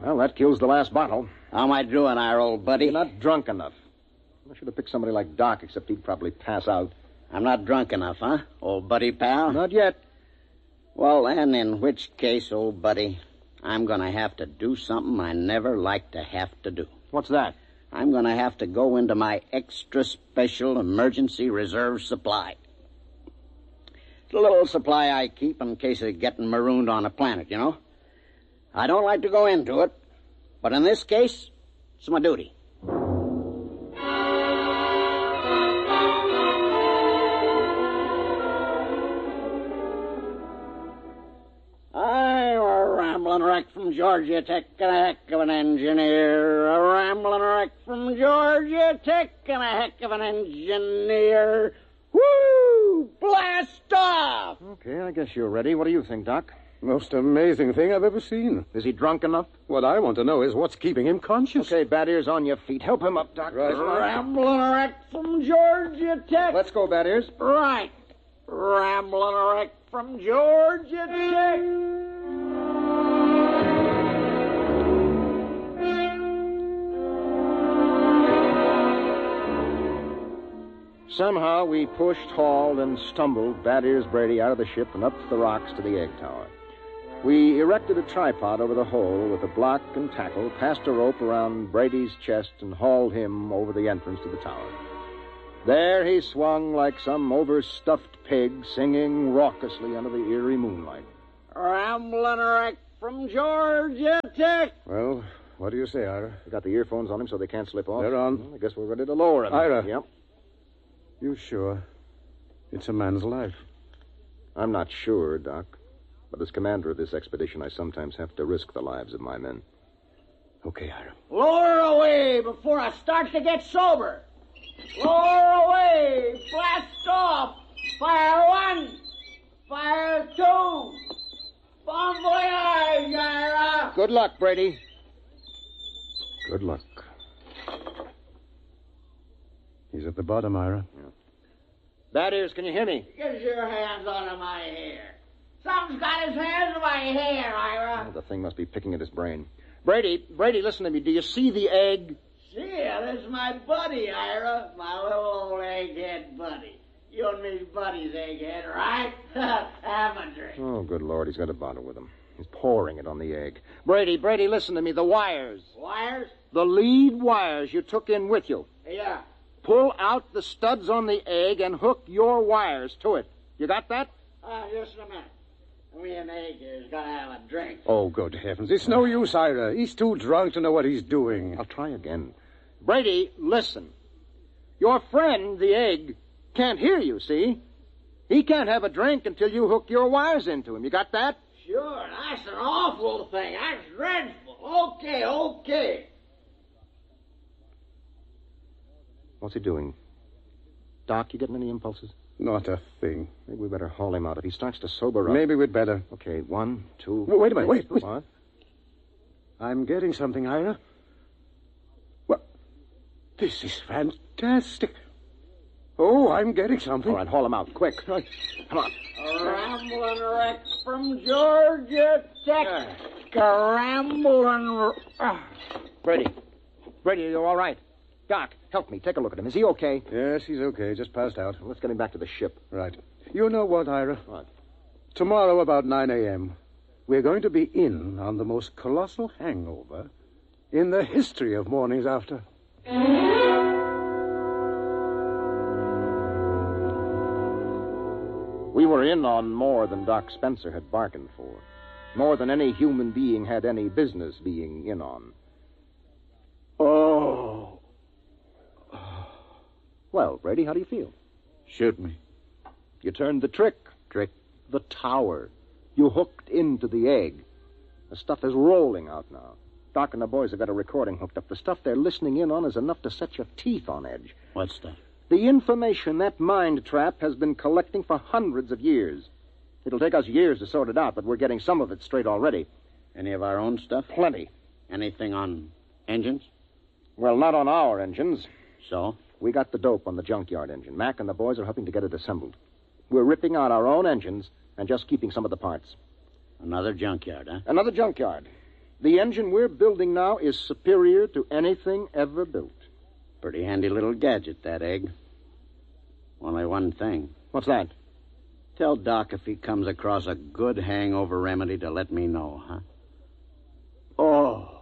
Well, that kills the last bottle. How am I doing, our old buddy? You're not drunk enough. I should have picked somebody like Doc, except he'd probably pass out. I'm not drunk enough, huh, old buddy pal? Not yet. Well, then, in which case, old buddy, I'm going to have to do something I never like to have to do. What's that? I'm going to have to go into my extra special emergency reserve supply. It's a little supply I keep in case of getting marooned on a planet, you know? I don't like to go into it, but in this case, it's my duty. I'm a rambling wreck from Georgia Tech and a heck of an engineer. A rambling wreck from Georgia Tech and a heck of an engineer. Woo! Blast off! Okay, I guess you're ready. What do you think, Doc? Most amazing thing I've ever seen. Is he drunk enough? What I want to know is what's keeping him conscious. Okay, Bad Ears, on your feet. Help him up, Doc. Right. Rambling wreck from Georgia Tech. Let's go, Bad Ears. Right. Rambling wreck from Georgia Tech. Somehow we pushed, hauled, and stumbled Bad Ears Brady out of the ship and up the rocks to the egg tower. We erected a tripod over the hole with a block and tackle, passed a rope around Brady's chest, and hauled him over the entrance to the tower. There he swung like some overstuffed pig, singing raucously under the eerie moonlight. Rambling wreck from Georgia Tech. Well, what do you say, Ira? We got the earphones on him so they can't slip off. They're on. Well, I guess we're ready to lower him. Ira. Yep. You sure? It's a man's life. I'm not sure, Doc. But as commander of this expedition, I sometimes have to risk the lives of my men. Okay, Ira. Lower away before I start to get sober. Lower away. Blast off. Fire one. Fire two. Bon voyage, Ira. Good luck, Brady. Good luck. He's at the bottom, Ira. Yeah. Bad Ears, can you hear me? Get your hands out of my hair. Something's got his hands in my hair, Ira. Oh, the thing must be picking at his brain. Brady, listen to me. Do you see the egg? See, that's my buddy, Ira. My little old egghead buddy. You and me's buddies, egghead, right? Have a drink. Oh, good Lord, he's got a bottle with him. He's pouring it on the egg. Brady, listen to me. The wires. Wires? The lead wires you took in with you. Yeah. Pull out the studs on the egg and hook your wires to it. You got that? Just a minute. Me and Egghead's got to have a drink. Oh, good heavens. It's no use, Ira. He's too drunk to know what he's doing. I'll try again. Brady, listen. Your friend, the egg, can't hear you, see? He can't have a drink until you hook your wires into him. You got that? Sure. That's an awful thing. That's dreadful. Okay. What's he doing? Doc, you getting any impulses? Not a thing. Maybe we better haul him out. If he starts to sober up... Maybe we'd better. Okay, 1, 2... Wait a minute, wait. What? I'm getting something, Ira. Well, this is fantastic. Oh, I'm getting something. All right, haul him out, quick. Come on. Rambling wreck from Georgia Tech. Rambling... Brady, are you all right? Doc, help me. Take a look at him. Is he okay? Yes, he's okay. Just passed out. Let's get him back to the ship. Right. You know what, Ira? What? Tomorrow about 9 a.m., we're going to be in on the most colossal hangover in the history of mornings after. We were in on more than Doc Spencer had bargained for. More than any human being had any business being in on. Oh. Well, Brady, how do you feel? Shoot me. You turned the trick. The tower. You hooked into the egg. The stuff is rolling out now. Doc and the boys have got a recording hooked up. The stuff they're listening in on is enough to set your teeth on edge. What stuff? The information that mind trap has been collecting for hundreds of years. It'll take us years to sort it out, but we're getting some of it straight already. Any of our own stuff? Plenty. Anything on engines? Well, not on our engines. So? We got the dope on the junkyard engine. Mac and the boys are helping to get it assembled. We're ripping out our own engines and just keeping some of the parts. Another junkyard, huh? Another junkyard. The engine we're building now is superior to anything ever built. Pretty handy little gadget, that egg. Only one thing. What's that? Tell Doc if he comes across a good hangover remedy to let me know, huh?